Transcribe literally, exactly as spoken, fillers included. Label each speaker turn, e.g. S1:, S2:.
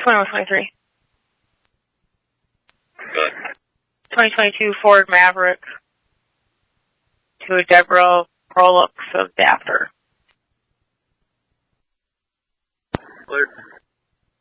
S1: twenty-one twenty-three.
S2: Good.
S1: twenty twenty-two Ford Maverick to a Deborah Prolux of Dapper.
S2: Clear.